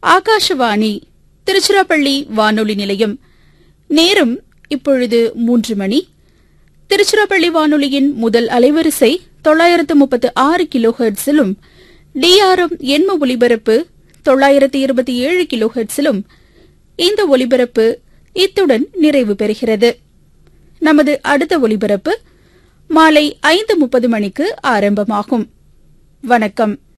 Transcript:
ஆகாஷவாணி திருச்சிராப்பள்ளி வானொலி நிலையம். நேரம் இப்பொழுது 3 மணி. திருச்சிராப்பள்ளி வானொலியின் முதல் அலைவரிசை 936 கிலோஹெர்ட்ஸிலும் டிஆர்எம் எண்ம ஒலிபரப்பு 927 கிலோஹெர்ட்ஸிலும் இந்த ஒலிபரப்பு இத்துடன் நிறைவு பெறுகிறது. நமது அடுத்த ஒலிபரப்பு மாலை 5:30 மணிக்கு ஆரம்பமாகும். வணக்கம்.